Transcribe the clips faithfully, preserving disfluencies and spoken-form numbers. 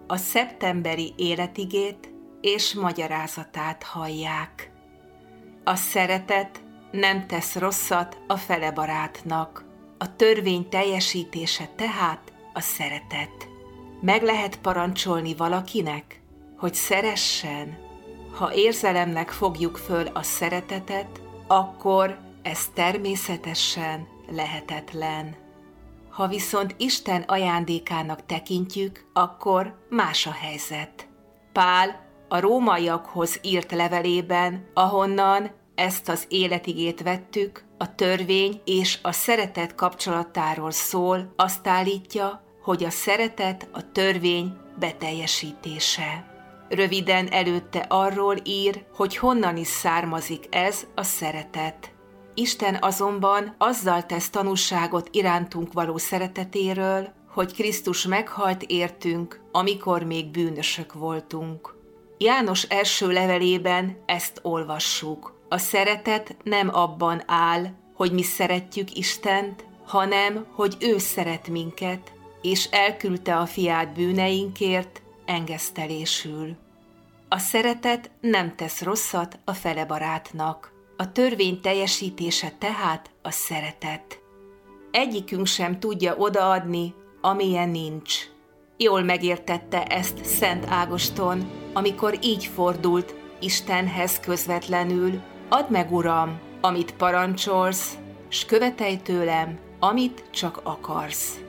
a szeptemberi életigét és magyarázatát hallják. A szeretet nem tesz rosszat a felebarátnak. A törvény teljesítése tehát a szeretet. Meg lehet parancsolni valakinek, hogy szeressen? Ha érzelemnek fogjuk föl a szeretetet, akkor ez természetesen lehetetlen. Ha viszont Isten ajándékának tekintjük, akkor más a helyzet. Pál a rómaiakhoz írt levelében, ahonnan ezt az életigét vettük, a törvény és a szeretet kapcsolatáról szól, azt állítja, hogy a szeretet a törvény beteljesítése. Röviden előtte arról ír, hogy honnan is származik ez a szeretet. Isten azonban azzal tesz tanúságot irántunk való szeretetéről, hogy Krisztus meghalt értünk, amikor még bűnösök voltunk. János első levelében ezt olvassuk. A szeretet nem abban áll, hogy mi szeretjük Istent, hanem, hogy ő szeret minket, és elküldte a fiát bűneinkért engesztelésül. A szeretet nem tesz rosszat a felebarátnak. A törvény teljesítése tehát a szeretet. Egyikünk sem tudja odaadni, amilyen nincs. Jól megértette ezt Szent Ágoston, amikor így fordult Istenhez közvetlenül: add meg, Uram, amit parancsolsz, s követelj tőlem, amit csak akarsz.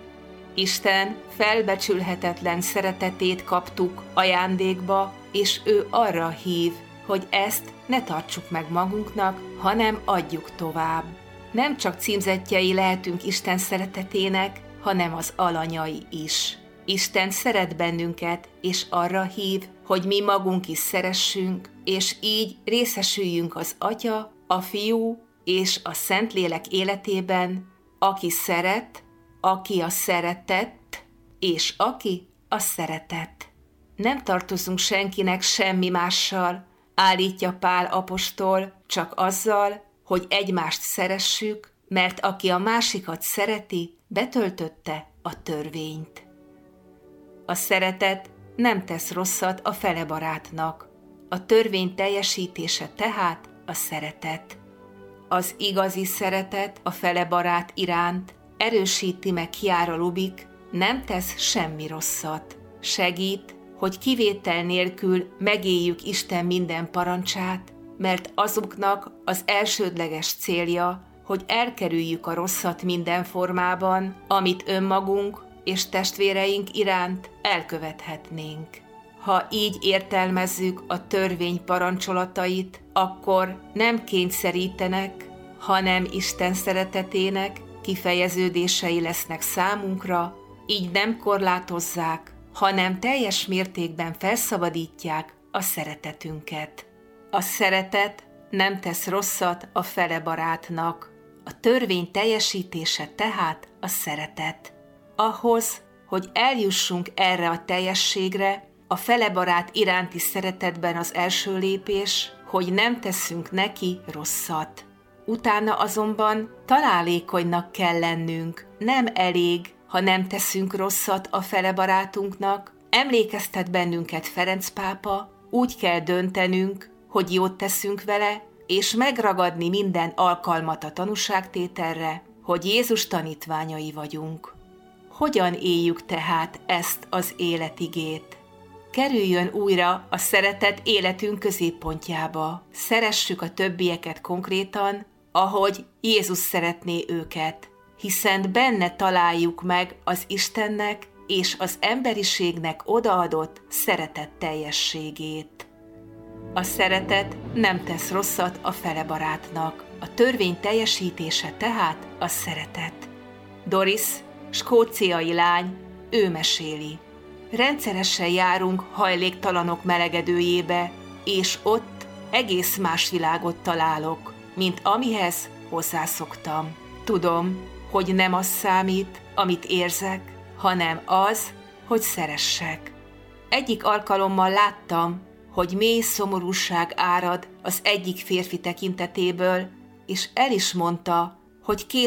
Isten felbecsülhetetlen szeretetét kaptuk ajándékba, és ő arra hív, hogy ezt ne tartsuk meg magunknak, hanem adjuk tovább. Nem csak címzettjei lehetünk Isten szeretetének, hanem az alanyai is. Isten szeret bennünket, és arra hív, hogy mi magunk is szeressünk, és így részesüljünk az Atya, a Fiú és a Szentlélek életében, aki szeret, aki a szeretett, és aki a szeretett. Nem tartozunk senkinek semmi mással, állítja Pál apostol, csak azzal, hogy egymást szeressük, mert aki a másikat szereti, betöltötte a törvényt. A szeretet nem tesz rosszat a felebarátnak. A törvény teljesítése tehát a szeretet. Az igazi szeretet a felebarát iránt erősíti meg Chiara Lubich, nem tesz semmi rosszat. Segít, hogy kivétel nélkül megéljük Isten minden parancsát, mert azoknak az elsődleges célja, hogy elkerüljük a rosszat minden formában, amit önmagunk és testvéreink iránt elkövethetnénk. Ha így értelmezzük a törvény parancsolatait, akkor nem kényszerítenek, hanem Isten szeretetének kifejeződései lesznek számunkra, így nem korlátozzák, hanem teljes mértékben felszabadítják a szeretetünket. A szeretet nem tesz rosszat a felebarátnak. A törvény teljesítése tehát a szeretet. Ahhoz, hogy eljussunk erre a teljességre, a felebarát iránti szeretetben az első lépés, hogy nem teszünk neki rosszat. Utána azonban találékonynak kell lennünk, nem elég, ha nem teszünk rosszat a felebarátunknak. Emlékeztet bennünket Ferenc pápa, úgy kell döntenünk, hogy jót teszünk vele, és megragadni minden alkalmat a tanúságtételre, hogy Jézus tanítványai vagyunk. Hogyan éljük tehát ezt az életigét? Kerüljön újra a szeretet életünk középpontjába. Szeressük a többieket konkrétan, ahogy Jézus szeretné őket, hiszen benne találjuk meg az Istennek és az emberiségnek odaadott szeretet teljességét. A szeretet nem tesz rosszat a felebarátnak. A törvény teljesítése tehát a szeretet. Doris, skóciai lány, ő meséli. Rendszeresen járunk hajléktalanok melegedőjébe, és ott egész más világot találok, mint amihez hozzászoktam. Tudom, hogy nem az számít, amit érzek, hanem az, hogy szeressek. Egyik alkalommal láttam, hogy mély szomorúság árad az egyik férfi tekintetéből, és el is mondta, hogy két